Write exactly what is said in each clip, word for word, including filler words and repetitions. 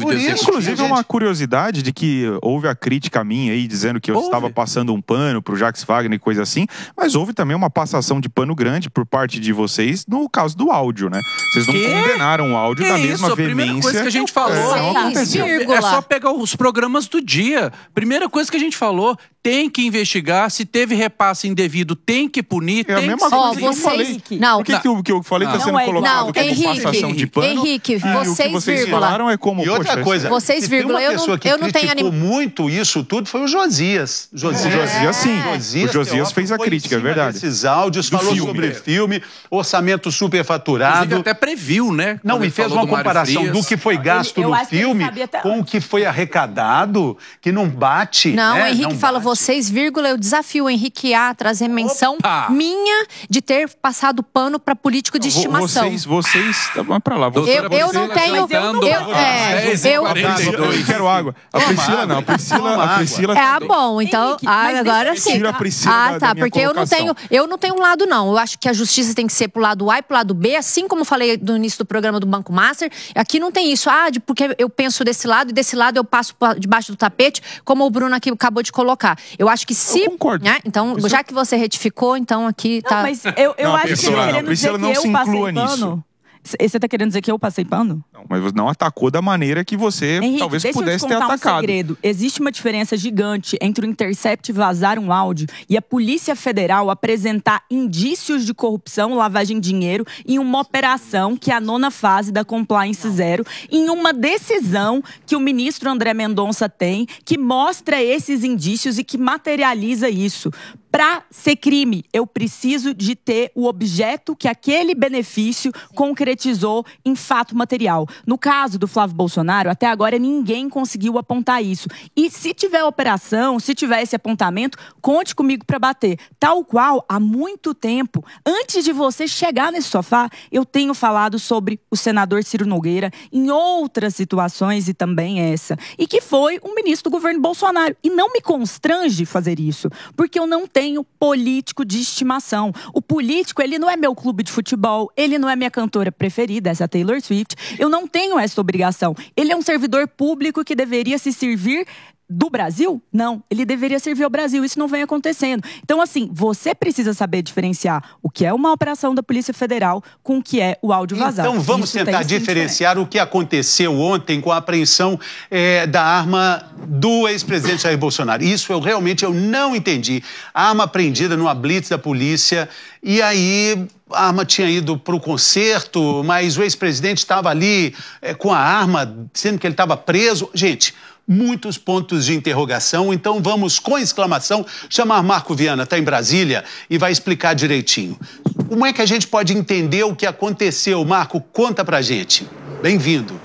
Por de isso, executivo. Inclusive, gente. uma curiosidade de que houve a crítica minha aí, dizendo que eu Houve. estava passando um pano pro Jacques Wagner e coisa assim, mas houve também uma passação de pano grande por parte de vocês no caso do áudio, né? Vocês não Quê? condenaram o áudio Que da isso? mesma A primeira veemência. coisa que a gente falou. É, não aconteceu. É só pegar os programas do dia. Primeira coisa que a gente falou, tem que investigar, se teve repasse indevido, tem que punir, É a tem mesma que coisa ser que eu vocês- falei. Não. Por que, que, o que eu falei está Não, sendo é- colocado não, como Henrique, passação de pano? Henrique, e vocês, o que vocês vírgula. falaram é como, E outra poxa, coisa, Vocês, se tem vírgula, uma eu não- pessoa que eu não tenho criticou anim- muito isso tudo foi o Josias. Josias, O Josias, sim. Josias O Josias fez a foi em crítica, é cima verdade. Esses áudios, Do falou filme. sobre filme, orçamento superfaturado. Inclusive, até previu, né? Não, Quando e ele fez falou uma do Mário comparação Frias. do que foi gasto eu no acho que ele filme sabia até com o que foi arrecadado, que não bate. Não, né? o Henrique Não fala bate. vocês, vírgula, eu desafio o Henrique a trazer menção Opa! minha de ter passado pano para político de Vo- estimação. Vocês, vocês, tá, vamos pra lá. Vocês, Eu, eu não tenho. Eu, é, eu, eu quero água. A Priscila não, a Priscila, a Priscila. É, ah, bom, então, Henrique, ah, mas agora deixa eu sim. Tira a Priscila Ah, da- tá, da minha porque eu não colocação. tenho, eu não tenho um lado não. Eu acho que a justiça tem que ser pro lado A e pro lado B, assim como eu falei no início do programa do Banco Master. Aqui não tem isso, ah, de, porque eu penso desse lado e desse lado eu passo pra debaixo do tapete, como o Bruno aqui acabou de colocar. Eu acho que se, Eu concordo. né? Então, Isso- já que você retificou, então aqui tá. Não, mas eu, eu Não, acho que Priscila, ele tá não, querendo Priscila, dizer não que se eu passei inclua nisso. pano. C- Você tá querendo dizer que eu passei pano? Não, mas não atacou da maneira que você Henrique, talvez deixa pudesse eu ter te contar atacado. um segredo. Existe uma diferença gigante entre o Intercept vazar um áudio e a Polícia Federal apresentar indícios de corrupção, lavagem de dinheiro em uma operação, que é a nona fase da Compliance Zero, em uma decisão que o ministro André Mendonça tem, que mostra esses indícios e que materializa isso. Para ser crime, eu preciso de ter o objeto que aquele benefício concretizou em fato material. No caso do Flávio Bolsonaro, até agora ninguém conseguiu apontar isso. E se tiver operação, se tiver esse apontamento, conte comigo para bater. Tal qual, há muito tempo, antes de você chegar nesse sofá, eu tenho falado sobre o senador Ciro Nogueira em outras situações e também essa. E que foi um ministro do governo Bolsonaro. E não me constrange fazer isso, porque eu não tenho político de estimação. O político, ele não é meu clube de futebol, ele não é minha cantora preferida, essa Taylor Swift. Eu não tenho essa obrigação. Ele é um servidor público que deveria se servir do Brasil? Não, ele deveria servir ao Brasil. Isso não vem acontecendo. Então, assim, você precisa saber diferenciar o que é uma operação da Polícia Federal com o que é o áudio vazado. Então vamos Isso tentar tem, sim, diferenciar o que aconteceu ontem com a apreensão eh, da arma do ex-presidente Jair Bolsonaro. Isso eu realmente eu não entendi. A arma apreendida numa blitz da polícia e aí a arma tinha ido para o concerto, mas o ex-presidente estava ali eh, com a arma, sendo que ele estava preso. Gente, muitos pontos de interrogação, então vamos, com exclamação, chamar Marco Viana, está em Brasília, e vai explicar direitinho. Como é que a gente pode entender o que aconteceu? Marco, conta pra gente. Bem-vindo.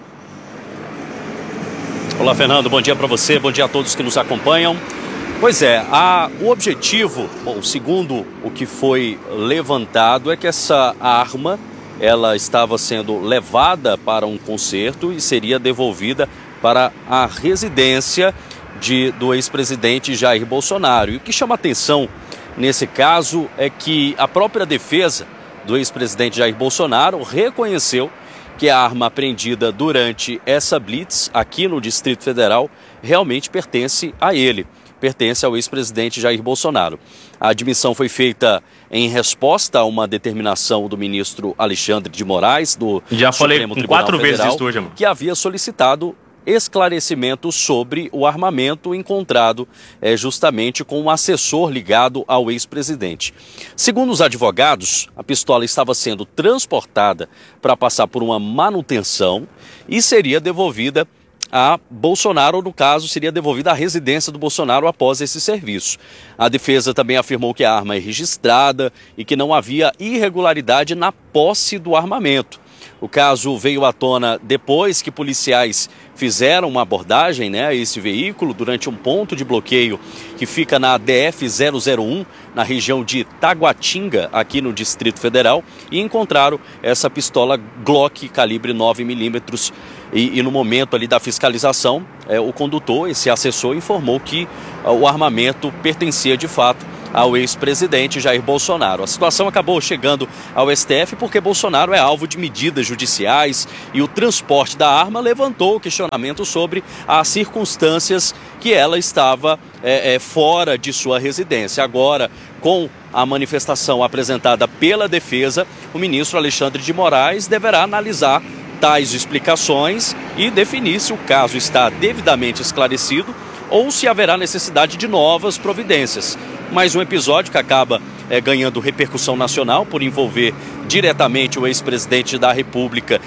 Olá, Fernando, bom dia para você, bom dia a todos que nos acompanham. Pois é, a, o objetivo, bom, segundo o que foi levantado, é que essa arma, ela estava sendo levada para um concerto e seria devolvida para a residência de, do ex-presidente Jair Bolsonaro. E o que chama atenção nesse caso é que a própria defesa do ex-presidente Jair Bolsonaro reconheceu que a arma apreendida durante essa blitz aqui no Distrito Federal realmente pertence a ele, pertence ao ex-presidente Jair Bolsonaro. A admissão foi feita em resposta a uma determinação do ministro Alexandre de Moraes, do Já falei Supremo com Tribunal quatro vezes Federal, isso hoje, amor. que havia solicitado esclarecimento sobre o armamento encontrado é, justamente com um assessor ligado ao ex-presidente. Segundo os advogados, a pistola estava sendo transportada para passar por uma manutenção e seria devolvida a Bolsonaro, ou no caso, seria devolvida à residência do Bolsonaro após esse serviço. A defesa também afirmou que a arma é registrada e que não havia irregularidade na posse do armamento. O caso veio à tona depois que policiais fizeram uma abordagem, né, a esse veículo durante um ponto de bloqueio que fica na D F zero zero um, na região de Taguatinga, aqui no Distrito Federal, e encontraram essa pistola Glock calibre nove milímetros. E, e no momento ali da fiscalização, é, o condutor, esse assessor, informou que uh, o armamento pertencia de fato ao ex-presidente Jair Bolsonaro. A situação acabou chegando ao S T F porque Bolsonaro é alvo de medidas judiciais e o transporte da arma levantou o questionamento sobre as circunstâncias que ela estava é, é, fora de sua residência. Agora, com a manifestação apresentada pela defesa, o ministro Alexandre de Moraes deverá analisar tais explicações e definir se o caso está devidamente esclarecido ou se haverá necessidade de novas providências. Mais um episódio que acaba é, ganhando repercussão nacional por envolver diretamente o ex-presidente da República.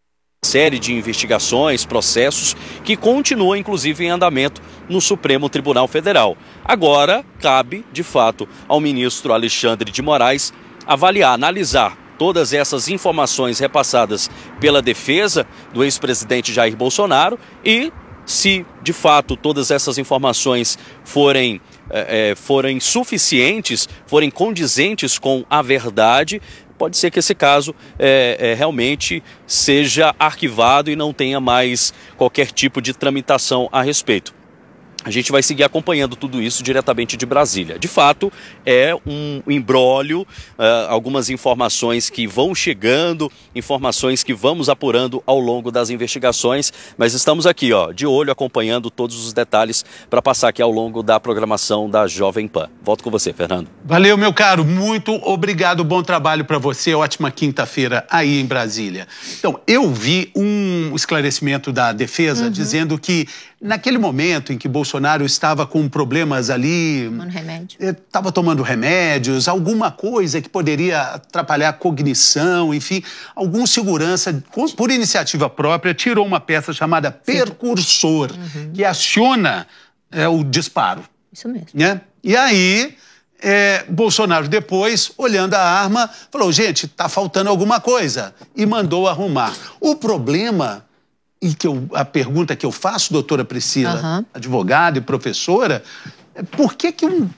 Série de investigações, processos que continuam inclusive em andamento no Supremo Tribunal Federal. Agora cabe, de fato, ao ministro Alexandre de Moraes avaliar, analisar todas essas informações repassadas pela defesa do ex-presidente Jair Bolsonaro e, se de fato todas essas informações forem, é, forem suficientes, forem condizentes com a verdade, pode ser que esse caso é, é, realmente seja arquivado e não tenha mais qualquer tipo de tramitação a respeito. A gente vai seguir acompanhando tudo isso diretamente de Brasília. De fato, é um imbróglio, uh, algumas informações que vão chegando, informações que vamos apurando ao longo das investigações, mas estamos aqui, ó, de olho, acompanhando todos os detalhes para passar aqui ao longo da programação da Jovem Pan. Volto com você, Fernando. Valeu, meu caro. Muito obrigado. Bom trabalho para você. Ótima quinta-feira aí em Brasília. Então, eu vi um esclarecimento da defesa uhum. dizendo que naquele momento em que Bolsonaro estava com problemas ali... Tomando remédio. Estava tomando remédios, alguma coisa que poderia atrapalhar a cognição, enfim. Algum segurança, por iniciativa própria, tirou uma peça chamada percursor, uhum. que aciona é, o disparo. Isso mesmo. Né? E aí... É, Bolsonaro depois, olhando a arma, falou, gente, tá faltando alguma coisa, e mandou arrumar. O problema, e que eu, a pergunta que eu faço, doutora Priscila, uhum. advogada e professora, é por que que um,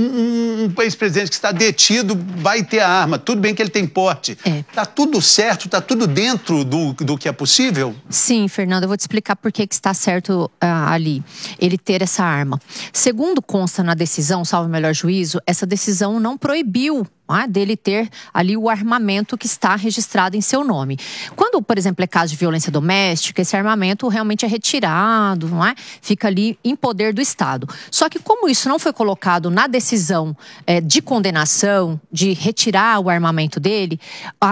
um, um ex-presidente que está detido vai ter a arma? Tudo bem que ele tem porte. É. Tá tudo certo, tá tudo dentro do, do que é possível? Sim, Fernando, eu vou te explicar por que que está certo uh, ali, ele ter essa arma. Segundo consta na decisão, salvo o melhor juízo, essa decisão não proibiu ah, dele ter ali o armamento que está registrado em seu nome. Quando, por exemplo, é caso de violência doméstica, esse armamento realmente é retirado, não é? Fica ali em poder do Estado. Só que como isso não foi colocado na decisão é, de condenação, de retirar o armamento dele,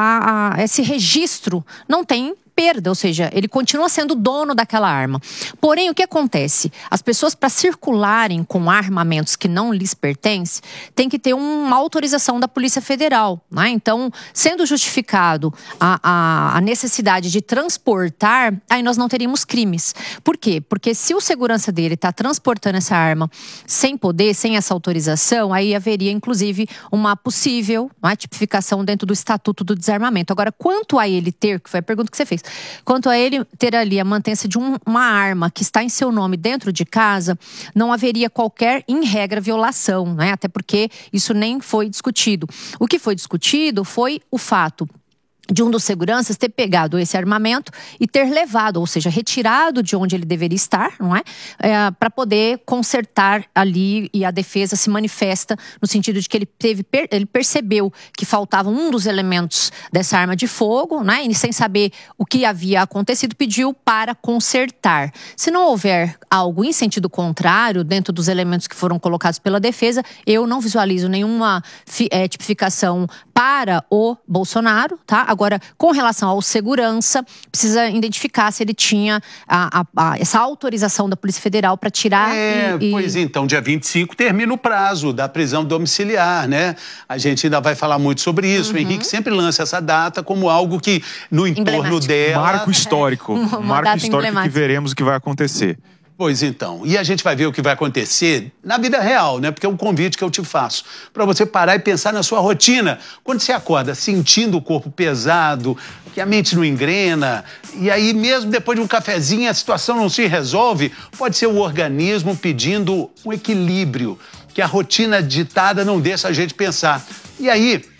a, a, esse registro não tem perda, ou seja, ele continua sendo dono daquela arma. Porém, o que acontece? As pessoas, para circularem com armamentos que não lhes pertencem, tem que ter uma autorização da Polícia Federal, né? Então, sendo justificado a, a, a necessidade de transportar, aí nós não teríamos crimes. Por quê? Porque se o segurança dele está transportando essa arma sem poder, sem essa autorização, aí haveria, inclusive, uma possível uma tipificação dentro do Estatuto do Desarmamento. Agora, quanto a ele ter, que foi a pergunta que você fez, quanto a ele ter ali a mantença de um, uma arma que está em seu nome dentro de casa, não haveria qualquer, em regra, violação, né? Até porque isso nem foi discutido. O que foi discutido foi o fato de um dos seguranças ter pegado esse armamento e ter levado, ou seja, retirado de onde ele deveria estar, não é? é para poder consertar ali, e a defesa se manifesta no sentido de que ele teve, ele percebeu que faltava um dos elementos dessa arma de fogo, né? E sem saber o que havia acontecido, pediu para consertar. Se não houver algo em sentido contrário dentro dos elementos que foram colocados pela defesa, eu não visualizo nenhuma é, tipificação para o Bolsonaro, tá? Agora, com relação ao segurança, precisa identificar se ele tinha a, a, a, essa autorização da Polícia Federal para tirar é, e, e... Pois então, dia vinte e cinco termina o prazo da prisão domiciliar, né? A gente ainda vai falar muito sobre isso. Uhum. O Henrique sempre lança essa data como algo que, no entorno dela... Marco histórico. É. Um marco histórico que veremos o que vai acontecer. Pois então, e a gente vai ver o que vai acontecer na vida real, né? Porque é um convite que eu te faço, para você parar e pensar na sua rotina. Quando você acorda sentindo o corpo pesado, que a mente não engrena, e aí mesmo depois de um cafezinho a situação não se resolve, pode ser o organismo pedindo um equilíbrio, que a rotina ditada não deixa a gente pensar. E aí,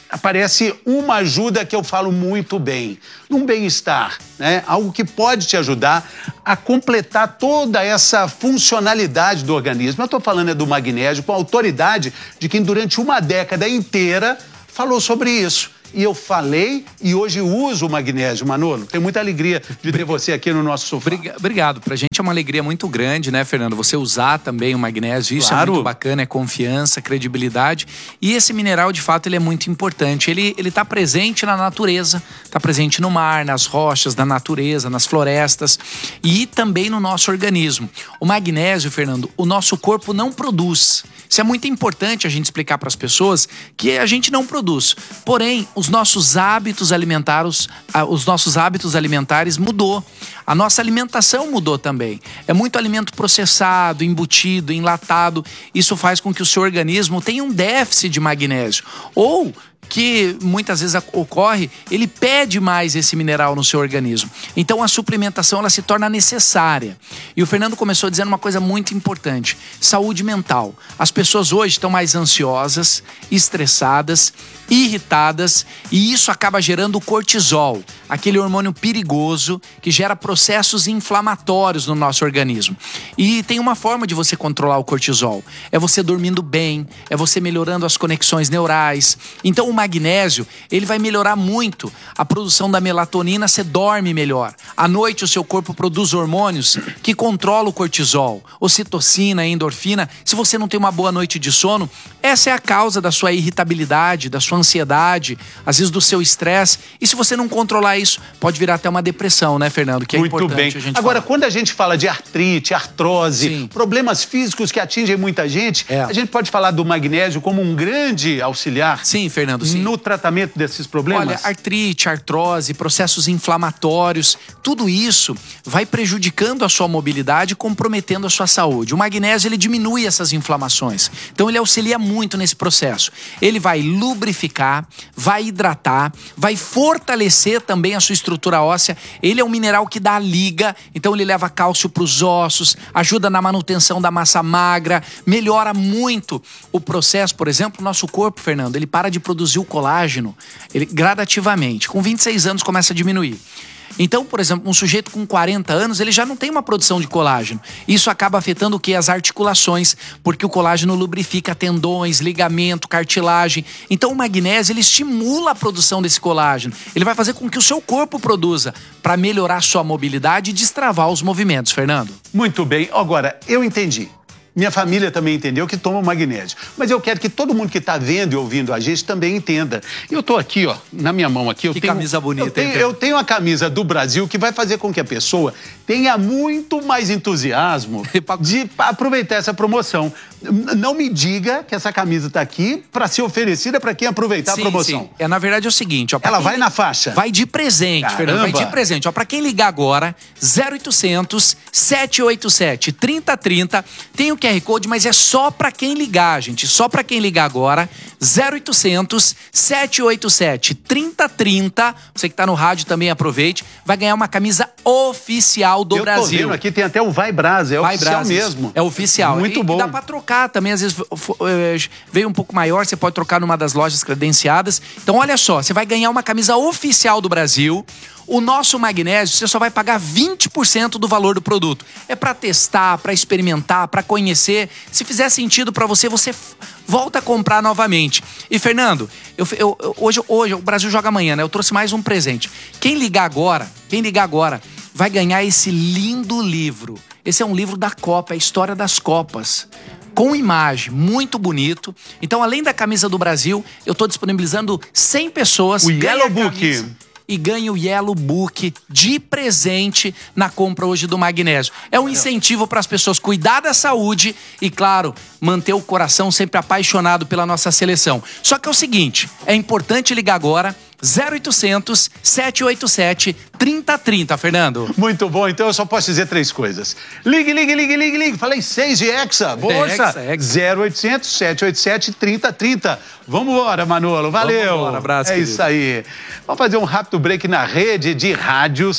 aparece uma ajuda que eu falo muito bem, um bem-estar, né? Algo que pode te ajudar a completar toda essa funcionalidade do organismo. Eu estou falando é do magnésio com a autoridade de quem durante uma década inteira falou sobre isso. E eu falei e hoje uso o magnésio, Manolo. Tenho muita alegria de ter você aqui no nosso sofá. Obrigado. Pra gente é uma alegria muito grande, né, Fernando? Você usar também o magnésio, isso Claro. é muito bacana, é confiança, credibilidade. E esse mineral, de fato, ele é muito importante. Ele, ele tá presente na natureza, tá presente no mar, nas rochas, na natureza, nas florestas e também no nosso organismo. O magnésio, Fernando, o nosso corpo não produz. Isso é muito importante a gente explicar para as pessoas que a gente não produz. Porém, os nossos hábitos alimentares, os nossos hábitos alimentares mudou. A nossa alimentação mudou também. É muito alimento processado, embutido, enlatado. Isso faz com que o seu organismo tenha um déficit de magnésio. Ou que muitas vezes ocorre, ele pede mais esse mineral no seu organismo. Então a suplementação ela se torna necessária. E o Fernando começou dizendo uma coisa muito importante: saúde mental. As pessoas hoje estão mais ansiosas, estressadas, irritadas, e isso acaba gerando o cortisol, aquele hormônio perigoso que gera processos inflamatórios no nosso organismo. E tem uma forma de você controlar o cortisol: é você dormindo bem, é você melhorando as conexões neurais. Então o magnésio, ele vai melhorar muito a produção da melatonina, você dorme melhor. À noite o seu corpo produz hormônios que controlam o cortisol, ocitocina, endorfina. Se você não tem uma boa noite de sono, essa é a causa da sua irritabilidade, da sua ansiedade, às vezes do seu estresse. E se você não controlar isso, pode virar até uma depressão, né, Fernando? Que é Muito importante bem. a gente Agora, falar. quando a gente fala de artrite, artrose, Sim. problemas físicos que atingem muita gente, É. a gente pode falar do magnésio como um grande auxiliar Sim, Fernando, sim. no tratamento desses problemas? Olha, artrite, artrose, processos inflamatórios, tudo isso vai prejudicando a sua mobilidade e comprometendo a sua saúde. O magnésio, ele diminui essas inflamações. Então, ele auxilia muito nesse processo. Ele vai lubrificar, vai hidratar, vai fortalecer também a sua estrutura óssea. Ele é um mineral que dá liga, então ele leva cálcio para os ossos, ajuda na manutenção da massa magra, melhora muito o processo. Por exemplo, o nosso corpo, Fernando, ele para de produzir o colágeno ele, gradativamente. Com vinte e seis anos começa a diminuir. Então, por exemplo, um sujeito com quarenta anos, ele já não tem uma produção de colágeno. Isso acaba afetando o quê? As articulações, porque o colágeno lubrifica tendões, ligamento, cartilagem. Então, o magnésio, ele estimula a produção desse colágeno. Ele vai fazer com que o seu corpo produza para melhorar sua mobilidade e destravar os movimentos, Fernando. Muito bem. Agora, eu entendi. Minha família também entendeu que toma magnésio. Mas eu quero que todo mundo que está vendo e ouvindo a gente também entenda. Eu estou aqui, ó, na minha mão aqui. Eu Que tenho, camisa bonita, eu tenho, hein, eu tenho a camisa do Brasil que vai fazer com que a pessoa tenha muito mais entusiasmo de aproveitar essa promoção. Não me diga que essa camisa está aqui para ser oferecida para quem aproveitar Sim, a promoção. sim. É, na verdade é o seguinte, ó, pra Ela quem- vai na faixa? Vai de presente, Caramba. Fernando, vai de presente. Ó, pra quem ligar agora, zero oitocentos, sete oito sete, trinta trinta, tem o Q R Code, mas é só pra quem ligar, gente, só pra quem ligar agora, zero oitocentos, sete oito sete, trinta trinta, você que tá no rádio também aproveite, vai ganhar uma camisa oficial do eu Brasil. tô vendo aqui, tem até o Vai Brasa, é Vai oficial Brás, isso. mesmo. É oficial. Muito e, bom. E dá pra trocar também, às vezes fo- eh, veio um pouco maior, você pode trocar numa das lojas credenciadas. Então olha só, você vai ganhar uma camisa oficial do Brasil. O nosso magnésio, você só vai pagar vinte por cento do valor do produto. É pra testar, pra experimentar, pra conhecer. Se fizer sentido pra você, você f- volta a comprar novamente. E Fernando, eu, eu- eu- hoje, hoje o Brasil joga amanhã, né? Eu trouxe mais um presente. Quem ligar agora, quem ligar agora, vai ganhar esse lindo livro. Esse é um livro da Copa, é a história das Copas. Com imagem, muito bonito. Então, além da camisa do Brasil, eu tô disponibilizando cem pessoas. O ganha Yellow a Book. camisa e ganha o Yellow Book de presente na compra hoje do magnésio. É um incentivo para as pessoas cuidar da saúde e, claro, manter o coração sempre apaixonado pela nossa seleção. Só que é o seguinte, é importante ligar agora, zero oitocentos, sete oito sete, trinta trinta, Fernando. Muito bom, então eu só posso dizer três coisas. Ligue, ligue, ligue, ligue, ligue. Falei seis de Hexa. Bolsa. Hexa, Hexa. zero oitocentos, sete oito sete, trinta trinta. Vamos embora, Manolo. Valeu. Vamos embora, abraço, É querido. isso aí. Vamos fazer um rápido break na rede de rádios.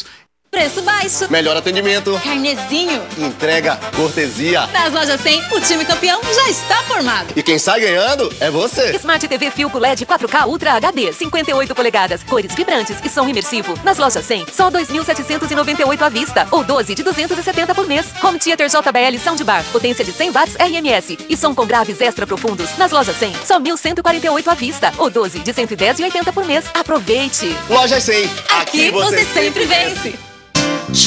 Preço baixo. Melhor atendimento. Carnezinho. Entrega, cortesia. Nas lojas cem, o time campeão já está formado. E quem sai ganhando é você. Smart T V Philco L E D quatro K Ultra H D, cinquenta e oito polegadas, cores vibrantes e som imersivo. Nas lojas cem, só dois mil setecentos e noventa e oito à vista ou doze de duzentos e setenta por mês. Home Theater J B L Soundbar, potência de cem watts R M S e som com graves extra profundos. Nas lojas cem, só mil cento e quarenta e oito à vista ou doze de cento e dez e oitenta por mês. Aproveite! Lojas cem. Aqui, Aqui você, você sempre vence.